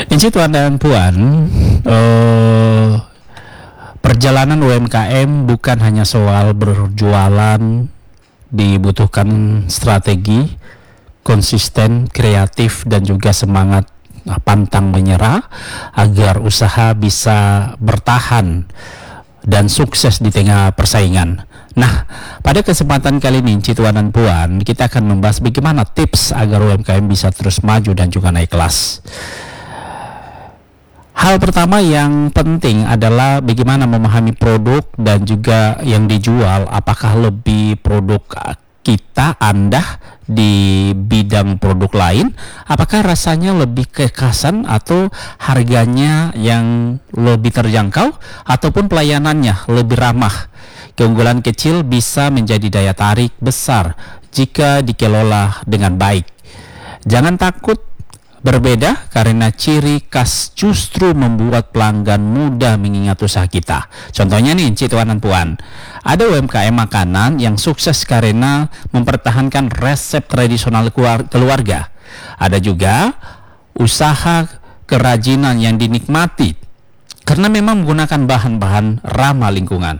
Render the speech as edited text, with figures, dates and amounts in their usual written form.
Inci Tuan dan Puan, perjalanan UMKM bukan hanya soal berjualan, dibutuhkan strategi, konsisten, kreatif, dan juga semangat pantang menyerah agar usaha bisa bertahan dan sukses di tengah persaingan. Nah, pada kesempatan kali ini, Tuan dan Puan, kita akan membahas bagaimana tips agar UMKM bisa terus maju dan juga naik kelas. Hal pertama yang penting adalah bagaimana memahami produk dan juga yang dijual, apakah lebih produk kita, Anda di bidang produk lain, apakah rasanya lebih kekhasan atau harganya yang lebih terjangkau ataupun pelayanannya lebih ramah. Keunggulan kecil bisa menjadi daya tarik besar jika dikelola dengan baik. Jangan takut berbeda karena ciri khas justru membuat pelanggan mudah mengingat usaha kita. Contohnya nih, Tuan dan Puan, ada UMKM makanan yang sukses karena mempertahankan resep tradisional keluarga. Ada juga usaha kerajinan yang dinikmati karena memang menggunakan bahan-bahan ramah lingkungan.